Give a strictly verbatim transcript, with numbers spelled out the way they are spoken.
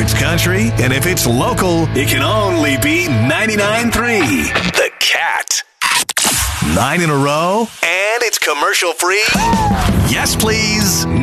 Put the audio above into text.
it's country, and if it's local, it can only be ninety-nine point three. The Cat. Nine in a row, and it's commercial free? Yes, please.